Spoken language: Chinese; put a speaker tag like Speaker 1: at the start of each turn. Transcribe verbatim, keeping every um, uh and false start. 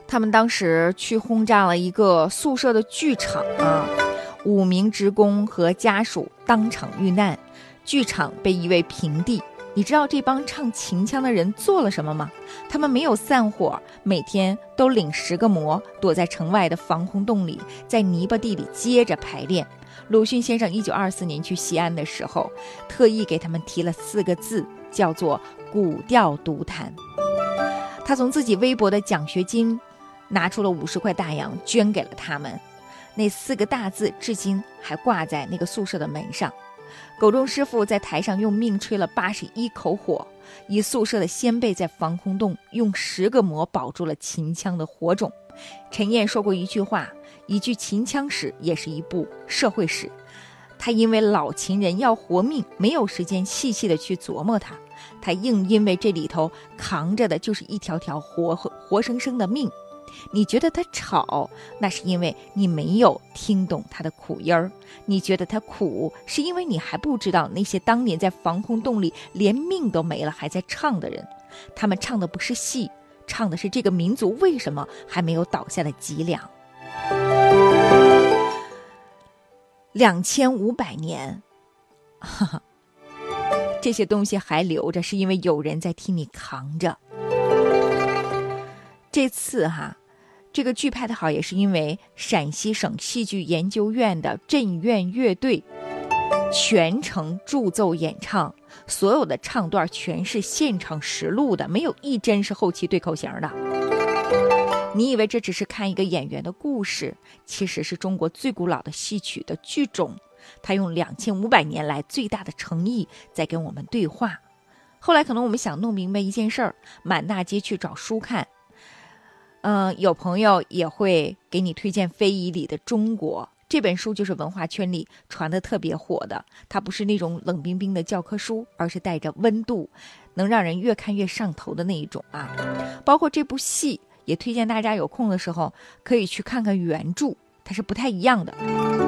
Speaker 1: 他们当时去轰炸了一个宿舍的剧场啊，五名职工和家属当场遇难，剧场被夷为平地。你知道这帮唱秦腔的人做了什么吗？他们没有散伙，每天都领十个模，躲在城外的防空洞里，在泥巴地里接着排练。鲁迅先生一九二四年去西安的时候，特意给他们提了四个字，叫做古调独弹。他从自己微薄的奖学金拿出了五十块大洋，捐给了他们。那四个大字至今还挂在那个宿舍的门上。狗仲师傅在台上用命吹了八十一口火，以宿舍的先辈在防空洞用十个模保住了秦腔的火种。陈燕说过一句话，一句秦腔史也是一部社会史。他因为老秦人要活命，没有时间细细的去琢磨它，他硬因为这里头扛着的就是一条条活活生生的命。你觉得他吵，那是因为你没有听懂他的苦音儿；你觉得他苦，是因为你还不知道那些当年在防空洞里连命都没了还在唱的人。他们唱的不是戏，唱的是这个民族为什么还没有倒下的脊梁。两千五百年，哈哈，这些东西还留着，是因为有人在替你扛着。这次哈，这个剧拍的好，也是因为陕西省戏剧研究院的镇院乐队全程驻奏演唱，所有的唱段全是现场实录的，没有一帧是后期对口型的。你以为这只是看一个演员的故事，其实是中国最古老的戏曲的剧种，它用两千五百年来最大的诚意在跟我们对话。后来可能我们想弄明白一件事儿，满大街去找书看。嗯，有朋友也会给你推荐非遗里的中国，这本书就是文化圈里传的特别火的。它不是那种冷冰冰的教科书，而是带着温度，能让人越看越上头的那一种啊。包括这部戏，也推荐大家有空的时候可以去看看原著，它是不太一样的。